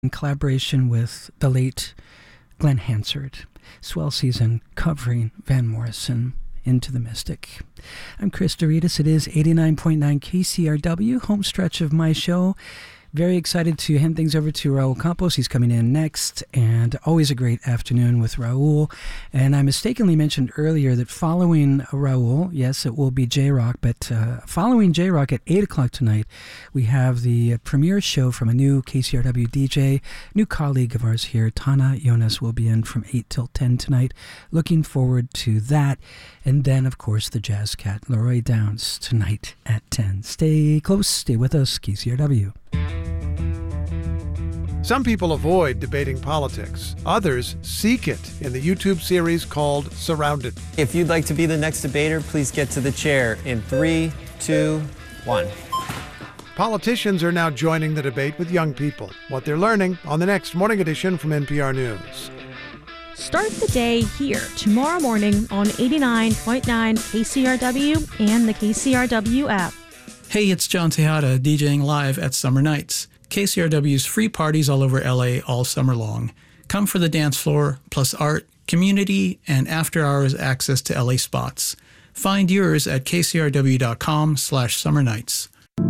in collaboration with the late Glenn Hansard. Swell season covering Van Morrison, Into the Mystic. I'm Chris Doritas. It is 89.9 KCRW, home stretch of my show. Very excited to hand things over to Raul Campos. He's coming in next, and always a great afternoon with Raul. And I mistakenly mentioned earlier that following Raul, yes, it will be J-Rock, but following J-Rock at 8 o'clock tonight, we have the premiere show from a new KCRW DJ, new colleague of ours here, Tana Jonas, will be in from 8 till 10 tonight. Looking forward to that. And then, of course, the Jazz Cat, Leroy Downs, tonight at 10. Stay close, stay with us, KCRW. Some people avoid debating politics. Others seek it in the YouTube series called Surrounded. If you'd like to be the next debater, please get to the chair in 3, 2, 1. Politicians are now joining the debate with young people. What they're learning on the next Morning Edition from NPR News. Start the day here tomorrow morning on 89.9 KCRW and the KCRW app. Hey, it's John Tejada DJing live at Summer Nights, KCRW's free parties all over LA all summer long. Come for the dance floor, plus art, community, and after-hours access to LA spots. Find yours at kcrw.com/summernights.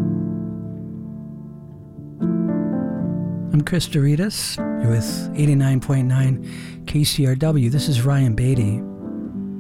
I'm Chris Doritas. You're with 89.9 KCRW. This is Ryan Beatty.